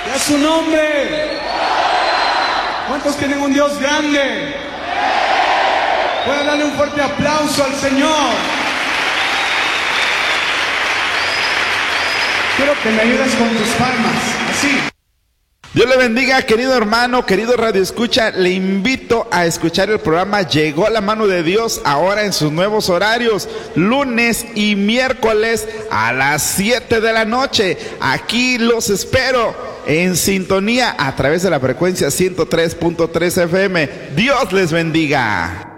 Y a su nombre. ¿Cuántos tienen un Dios grande? Pueden darle un fuerte aplauso al Señor. Quiero que me ayudes con tus palmas, así. Dios le bendiga, querido hermano, querido Radio Escucha. Le invito a escuchar el programa Llegó la Mano de Dios, ahora en sus nuevos horarios, lunes y miércoles a las 7 de la noche. Aquí los espero en sintonía a través de la frecuencia 103.3 FM. Dios les bendiga.